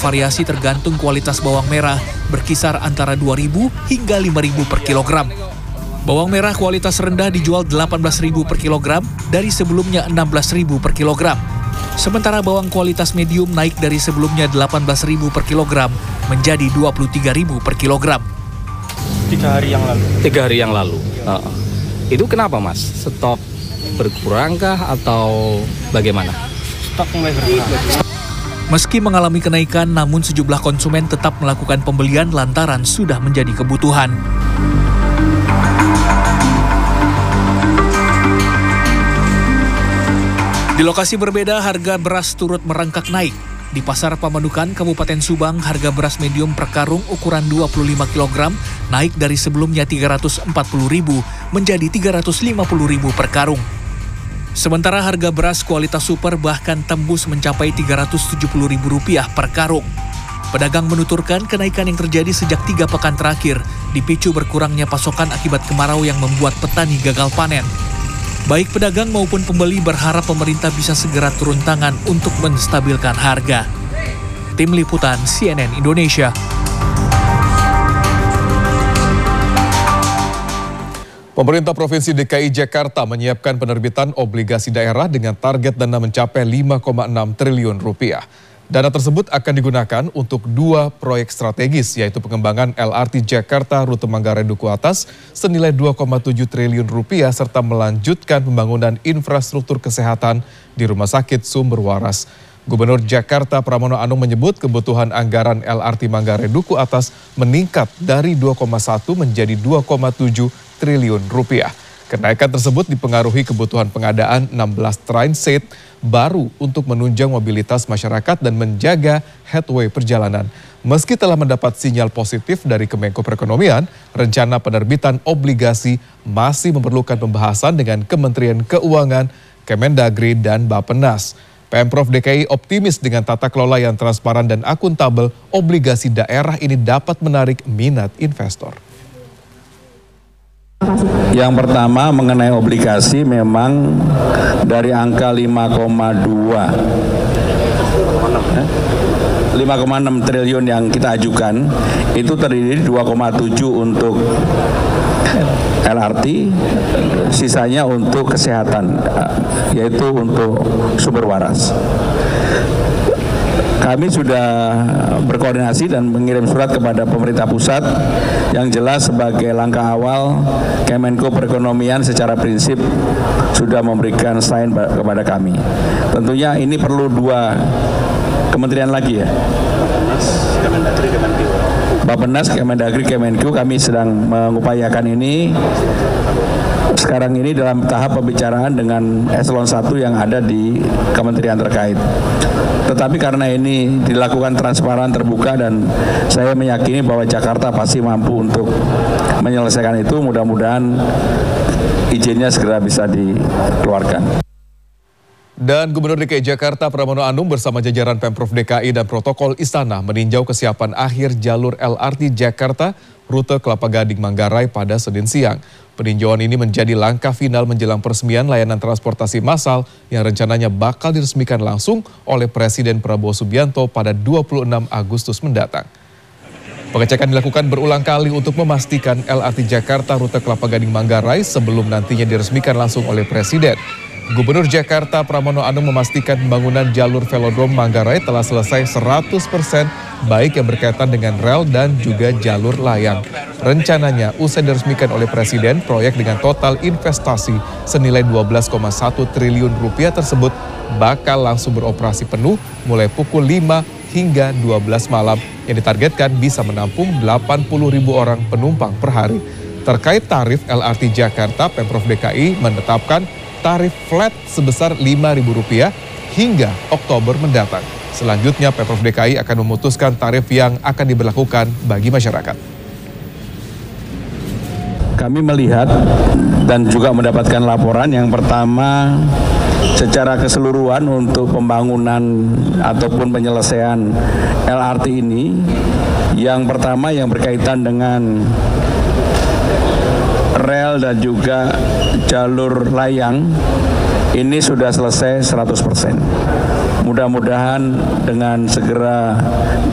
bervariasi tergantung kualitas bawang merah, berkisar antara 2.000 hingga 5.000 per kilogram. Bawang merah kualitas rendah dijual 18.000 per kilogram dari sebelumnya 16.000 per kilogram. Sementara bawang kualitas medium naik dari sebelumnya 18.000 per kilogram menjadi 23.000 per kilogram. 3 hari yang lalu. 3 hari yang lalu. Itu kenapa, Mas? Stok berkurangkah atau bagaimana? Stok mulai berkurang. Meski mengalami kenaikan, namun sejumlah konsumen tetap melakukan pembelian lantaran sudah menjadi kebutuhan. Di lokasi berbeda, harga beras turut merangkak naik. Di Pasar Pamanukan, Kabupaten Subang, harga beras medium per karung ukuran 25 kg naik dari sebelumnya Rp340.000 menjadi Rp350.000 per karung. Sementara harga beras kualitas super bahkan tembus mencapai Rp370.000 per karung. Pedagang menuturkan kenaikan yang terjadi sejak 3 pekan terakhir dipicu berkurangnya pasokan akibat kemarau yang membuat petani gagal panen. Baik pedagang maupun pembeli berharap pemerintah bisa segera turun tangan untuk menstabilkan harga. Tim Liputan CNN Indonesia. Pemerintah Provinsi DKI Jakarta menyiapkan penerbitan obligasi daerah dengan target dana mencapai Rp5,6 triliun. Dana tersebut akan digunakan untuk 2 proyek strategis, yaitu pengembangan LRT Jakarta rute Manggarai Duku Atas senilai Rp2,7 triliun serta melanjutkan pembangunan infrastruktur kesehatan di Rumah Sakit Sumber Waras. Gubernur Jakarta Pramono Anung menyebut kebutuhan anggaran LRT Manggarai Duku Atas meningkat dari 2,1 menjadi Rp2,7 triliun. Kenaikan tersebut dipengaruhi kebutuhan pengadaan 16 trainset baru untuk menunjang mobilitas masyarakat dan menjaga headway perjalanan. Meski telah mendapat sinyal positif dari Kemenko Perekonomian, rencana penerbitan obligasi masih memerlukan pembahasan dengan Kementerian Keuangan, Kemendagri, dan Bappenas. Pemprov DKI optimis dengan tata kelola yang transparan dan akuntabel, obligasi daerah ini dapat menarik minat investor. Yang pertama mengenai obligasi, memang dari angka 5,6 triliun yang kita ajukan itu terdiri 2,7 untuk LRT, sisanya untuk kesehatan, yaitu untuk sumber waras. Kami sudah berkoordinasi dan mengirim surat kepada pemerintah pusat yang jelas sebagai langkah awal Kemenko Perekonomian secara prinsip sudah memberikan sign kepada kami. Tentunya ini perlu 2 kementerian lagi ya. Bappenas, Kemendagri, Kemenku, kami sedang mengupayakan ini. Sekarang ini dalam tahap pembicaraan dengan eselon 1 yang ada di kementerian terkait. Tetapi karena ini dilakukan transparan, terbuka, dan saya meyakini bahwa Jakarta pasti mampu untuk menyelesaikan itu. Mudah-mudahan izinnya segera bisa dikeluarkan. Dan Gubernur DKI Jakarta Pramono Anung bersama jajaran Pemprov DKI dan protokol Istana meninjau kesiapan akhir jalur LRT Jakarta rute Kelapa Gading Manggarai pada Senin siang. Peninjauan ini menjadi langkah final menjelang peresmian layanan transportasi massal yang rencananya bakal diresmikan langsung oleh Presiden Prabowo Subianto pada 26 Agustus mendatang. Pengecekan dilakukan berulang kali untuk memastikan LRT Jakarta rute Kelapa Gading Manggarai sebelum nantinya diresmikan langsung oleh Presiden. Gubernur Jakarta Pramono Anung memastikan pembangunan jalur velodrome Manggarai telah selesai 100%, baik yang berkaitan dengan rel dan juga jalur layang. Rencananya usai diresmikan oleh Presiden, proyek dengan total investasi senilai Rp12,1 triliun tersebut bakal langsung beroperasi penuh mulai pukul 5 hingga 12 malam yang ditargetkan bisa menampung 80.000 orang penumpang per hari. Terkait tarif LRT Jakarta, Pemprov DKI menetapkan tarif flat sebesar Rp5.000 hingga Oktober mendatang. Selanjutnya Pemprov DKI akan memutuskan tarif yang akan diberlakukan bagi masyarakat. Kami melihat dan juga mendapatkan laporan yang pertama secara keseluruhan untuk pembangunan ataupun penyelesaian LRT ini. Yang pertama yang berkaitan dengan rel dan juga jalur layang ini sudah selesai 100%. Mudah-mudahan dengan segera